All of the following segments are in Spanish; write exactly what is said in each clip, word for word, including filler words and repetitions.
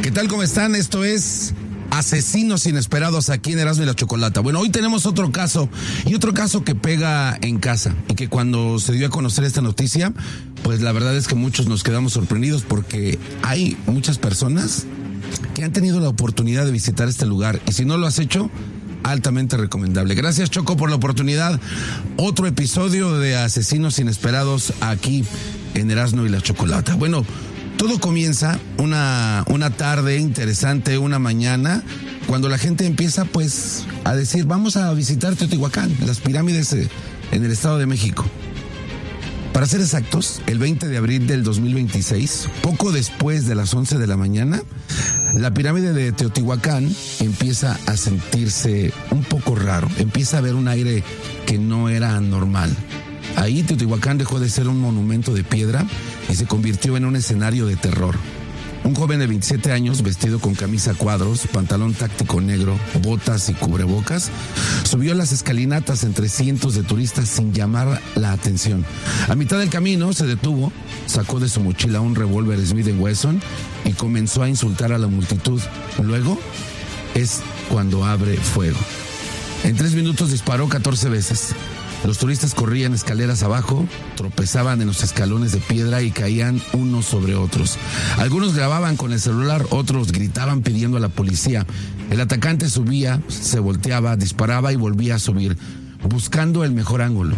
¿Qué tal? ¿Cómo están? Esto es Asesinos Inesperados aquí en Erasmo y la Chocolata. Bueno, hoy tenemos otro caso, y otro caso que pega en casa, y que cuando se dio a conocer esta noticia, pues la verdad es que muchos nos quedamos sorprendidos porque hay muchas personas que han tenido la oportunidad de visitar este lugar, y si no lo has hecho, altamente recomendable. Gracias, Choco, por la oportunidad. Otro episodio de Asesinos Inesperados aquí en Erasmo y la Chocolata. Bueno, todo comienza una, una tarde interesante, una mañana, cuando la gente empieza pues a decir, vamos a visitar Teotihuacán, las pirámides en el Estado de México. Para ser exactos, el veinte de abril del dos mil veintiséis, poco después de las once de la mañana, la pirámide de Teotihuacán empieza a sentirse un poco raro, empieza a haber un aire que no era normal. Ahí Teotihuacán dejó de ser un monumento de piedra y se convirtió en un escenario de terror. Un joven de veintisiete años, vestido con camisa a cuadros, pantalón táctico negro, botas y cubrebocas, subió las escalinatas entre cientos de turistas sin llamar la atención. A mitad del camino se detuvo, sacó de su mochila un revólver Smith and Wesson y comenzó a insultar a la multitud. Luego es cuando abre fuego. En tres minutos disparó catorce veces. Los turistas corrían escaleras abajo, tropezaban en los escalones de piedra y caían unos sobre otros. Algunos grababan con el celular, otros gritaban pidiendo a la policía. El atacante subía, se volteaba, disparaba y volvía a subir, buscando el mejor ángulo.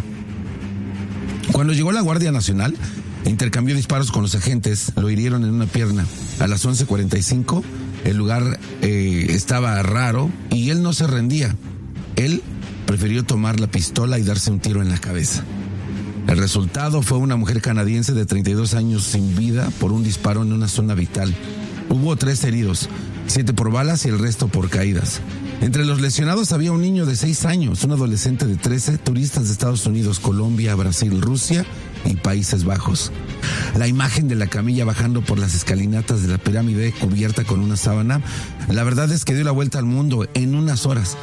Cuando llegó la Guardia Nacional, intercambió disparos con los agentes, lo hirieron en una pierna. A las once cuarenta y cinco, el lugar eh, estaba raro y él no se rendía. Él prefirió tomar la pistola y darse un tiro en la cabeza. El resultado fue una mujer canadiense de treinta y dos años sin vida por un disparo en una zona vital. Hubo tres heridos, siete por balas y el resto por caídas. Entre los lesionados había un niño de seis años, un adolescente de trece, turistas de Estados Unidos, Colombia, Brasil, Rusia y Países Bajos. La imagen de la camilla bajando por las escalinatas de la pirámide cubierta con una sábana, la verdad es que dio la vuelta al mundo en unas horas.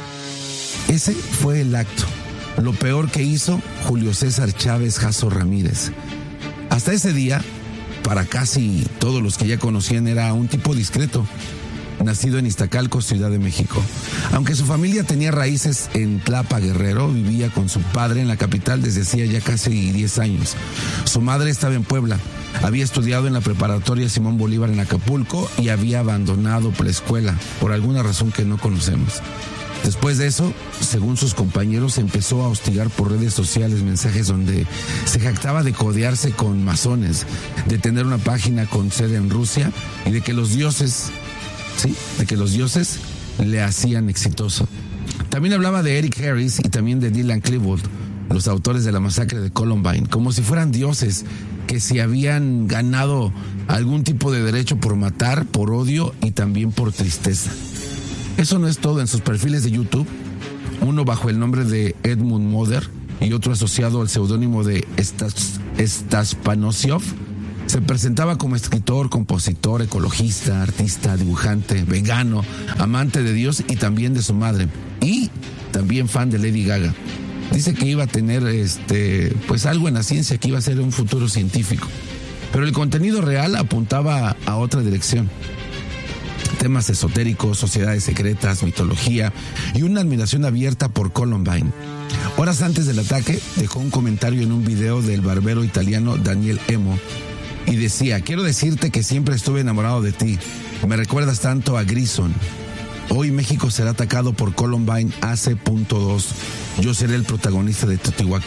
Ese fue el acto. Lo peor que hizo Julio César Chávez Jasso Ramírez. Hasta ese día, para casi todos los que ya conocían, era un tipo discreto, nacido en Iztacalco, Ciudad de México. Aunque su familia tenía raíces en Tlapa, Guerrero, vivía con su padre en la capital desde hacía ya casi diez años. Su madre estaba en Puebla. Había estudiado en la preparatoria Simón Bolívar en Acapulco y había abandonado la escuela por alguna razón que no conocemos. Después de eso, según sus compañeros, empezó a hostigar por redes sociales mensajes donde se jactaba de codearse con masones, de tener una página con sede en Rusia y de que los dioses, sí, de que los dioses le hacían exitoso. También hablaba de Eric Harris y también de Dylan Klebold, los autores de la masacre de Columbine, como si fueran dioses que se habían ganado algún tipo de derecho por matar, por odio y también por tristeza. Eso no es todo. En sus perfiles de YouTube, uno bajo el nombre de Edmund Moder y otro asociado al seudónimo de Stas, Staspanosiov, se presentaba como escritor, compositor, ecologista, artista, dibujante, vegano, amante de Dios y también de su madre, y también fan de Lady Gaga. Dice que iba a tener este, pues algo en la ciencia, que iba a ser un futuro científico. Pero el contenido real apuntaba a otra dirección. Temas esotéricos, sociedades secretas, mitología y una admiración abierta por Columbine. Horas antes del ataque, dejó un comentario en un video del barbero italiano Daniel Emo y decía: quiero decirte que siempre estuve enamorado de ti. Me recuerdas tanto a Grison. Hoy México será atacado por Columbine A C dos. Yo seré el protagonista de Teotihuacán.